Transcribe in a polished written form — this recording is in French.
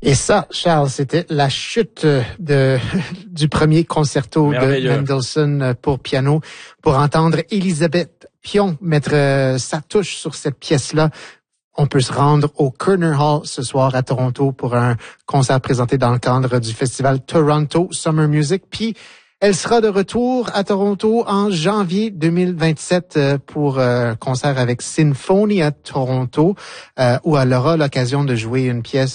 Et ça, Charles, c'était la chute du premier concerto de Mendelssohn pour piano. Pour entendre Elisabeth Pion mettre sa touche sur cette pièce-là, on peut se rendre au Kerner Hall ce soir à Toronto pour un concert présenté dans le cadre du festival Toronto Summer Music. Puis, elle sera de retour à Toronto en janvier 2027 pour un concert avec Sinfonia Toronto, où elle aura l'occasion de jouer une pièce